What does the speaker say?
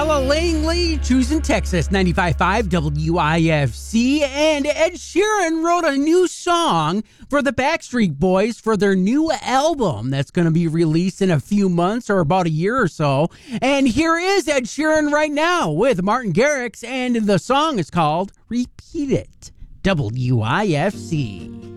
Ella Langley, choosing Texas 95.5 WIFC, and Ed Sheeran wrote a new song for the Backstreet Boys for their new album that's going to be released in a few months or about a year or so. And here is Ed Sheeran right now with Martin Garrix, and the song is called Repeat It, WIFC.